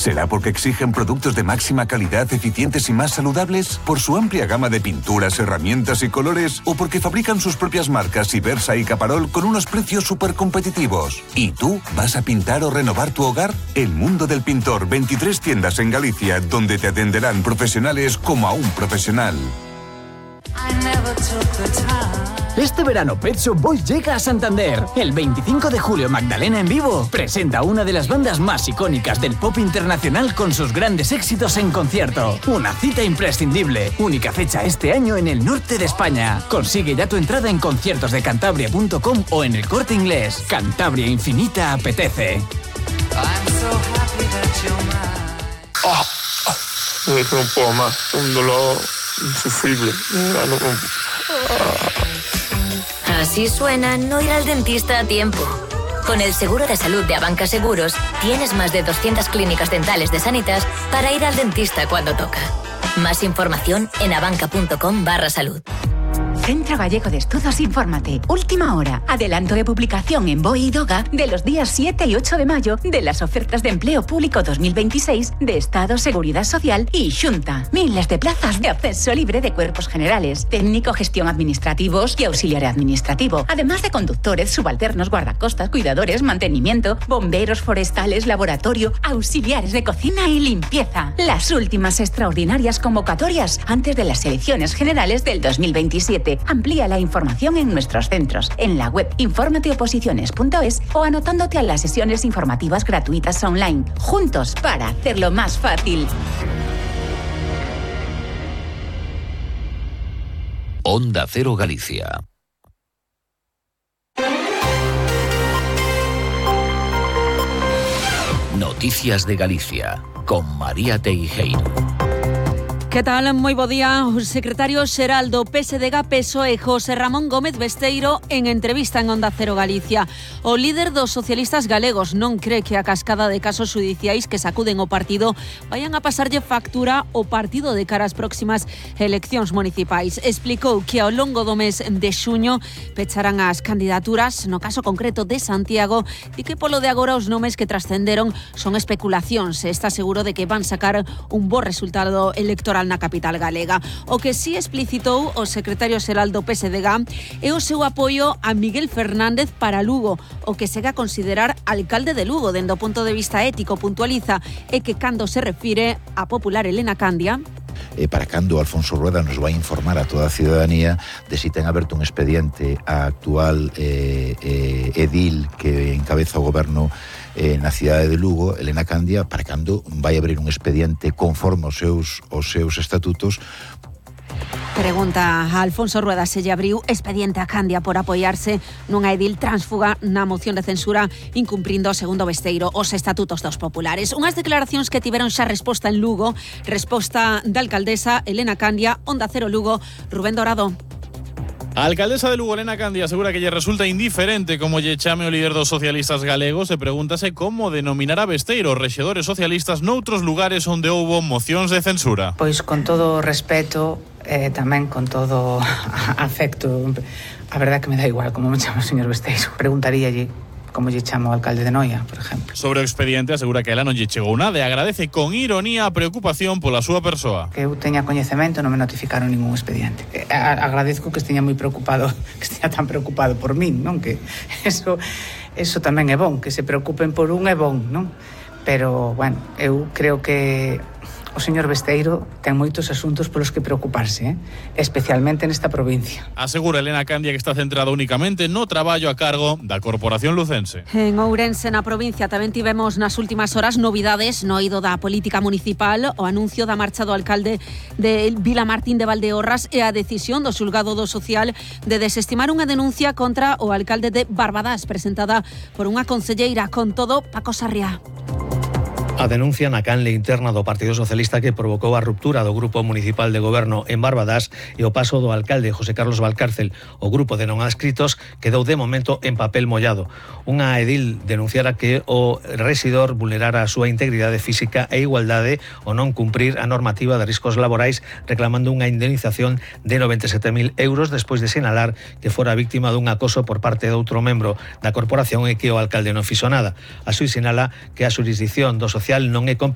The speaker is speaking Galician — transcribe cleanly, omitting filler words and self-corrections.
¿Será porque exigen productos de máxima calidad, eficientes y más saludables? ¿Por su amplia gama de pinturas, herramientas y colores? ¿O porque fabrican sus propias marcas Ibersa y Caparol con unos precios súper competitivos? ¿Y tú vas a pintar o renovar tu hogar? El Mundo del Pintor, 23 tiendas en Galicia, donde te atenderán profesionales como a un profesional. Este verano Pet Shop Boys llega a Santander. El 25 de julio Magdalena en vivo presenta una de las bandas más icónicas del pop internacional con sus grandes éxitos en concierto. Una cita imprescindible. Única fecha este año en el norte de España. Consigue ya tu entrada en conciertosdecantabria.com o en el Corte Inglés. Cantabria Infinita apetece. No puedo más, un dolor insufrible. Así suena no ir al dentista a tiempo. Con el seguro de salud de Abanca Seguros, tienes más de 200 clínicas dentales de Sanitas para ir al dentista cuando toca. Más información en abanca.com/salud. Centro Gallego de Estudos Infórmate. Última hora. Adelanto de publicación en BOE y DOGA de los días 7 y 8 de mayo de las ofertas de empleo público 2026 de Estado, Seguridad Social y Xunta. Miles de plazas de acceso libre de cuerpos generales, técnico, gestión administrativos y auxiliar administrativo. Además de conductores, subalternos, guardacostas, cuidadores, mantenimiento, bomberos forestales, laboratorio, auxiliares de cocina y limpieza. Las últimas extraordinarias convocatorias antes de las elecciones generales del 2027. Amplía la información en nuestros centros, en la web informateoposiciones.es o anotándote a las sesiones informativas gratuitas online. Juntos para hacerlo más fácil. Onda Cero Galicia. Noticias de Galicia con María Teijeiro. Que tal? Moi bo día. O secretario xeral do PSDG-PSOE, José Ramón Gómez Besteiro, en entrevista en Onda Cero Galicia. O líder dos socialistas galegos non cree que a cascada de casos judiciais que sacuden o partido vayan a pasarlle factura ao partido de cara ás próximas eleccións municipais. Explicou que ao longo do mes de xuño pecharán as candidaturas, no caso concreto de Santiago, e que polo de agora os nomes que trascenderon son especulacións. Está seguro de que van sacar un bo resultado electoral na capital galega. O que sí explicitou o secretario xeral do PSDG é o seu apoio a Miguel Fernández para Lugo, o que se a considerar alcalde de Lugo dende o punto de vista ético. Puntualiza é que cando se refire a popular Elena Candia, para cando Alfonso Rueda nos vai informar a toda a ciudadanía de si ten aberto un expediente a actual edil que encabeza o goberno na cidade de Lugo, Elena Candia, para cando vai abrir un expediente conforme aos seus estatutos. Pregunta a Alfonso Rueda se lle abriu expediente a Candia por apoiarse nunha edil tránsfuga na moción de censura incumprindo, segundo Besteiro, os estatutos dos populares. Unhas declaracións que tiveron xa resposta en Lugo, resposta da alcaldesa Elena Candia. Onda Cero Lugo, Rubén Dorado. A alcaldesa de Lugo, Elena Candia, asegura que lle resulta indiferente como lle chame o líder dos socialistas galegos e pregúntase como denominar a Besteiro os rexedores socialistas noutros lugares onde houbo mocións de censura. Pois con todo respeto, tamén con todo afecto, a verdade que me dá igual como me chama o señor Besteiro. Preguntaríalle como lle chama o alcalde de Noia, por exemplo. Sobre o expediente, asegura que ela non lle chegou nada e agradece con ironía a preocupación pola súa persoa. Que eu teña coñecemento, non me notificaron ningún expediente. Agradezco que esteña moi preocupado, que esteña tan preocupado por min, non? Que eso tamén é bon, que se preocupen por un é bon, non? Pero, bueno, eu creo que o señor Besteiro ten moitos asuntos polos que preocuparse, especialmente nesta provincia. Asegura Elena Candia que está centrada únicamente no traballo a cargo da Corporación Lucense. En Ourense, na provincia, tamén tivemos nas últimas horas novidades no eido da política municipal, o anuncio da marcha do alcalde de Vilamartín de Valdeorras e a decisión do xulgado do social de desestimar unha denuncia contra o alcalde de Barbadás presentada por unha concelleira. Con todo, Paco Sarriá. A denuncia na canle interna do Partido Socialista que provocou a ruptura do Grupo Municipal de Goberno en Barbadás e o paso do alcalde José Carlos Valcárcel. O grupo de non adscritos quedou de momento en papel mollado. Unha edil denunciara que o rexidor vulnerara a súa integridade física e igualdade ao non cumprir a normativa de riscos laborais, reclamando unha indemnización de 97.000 euros despois de sinalar que fora víctima dun acoso por parte de outro membro da corporación e que o alcalde non fixo nada. A súa sinala que a xurisdicción do social non é competente